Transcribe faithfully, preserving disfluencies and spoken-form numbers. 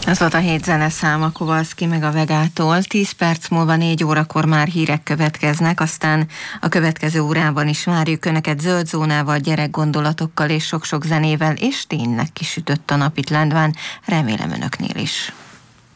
Ez volt a hét zeneszám a Kowalski meg a Vegától. tíz perc múlva négy órakor már hírek következnek, aztán a következő órában is várjuk Önöket zöld zónával, gyerekgondolatokkal és sok-sok zenével, és tényleg kisütött a nap itt Lendván, remélem Önöknél is.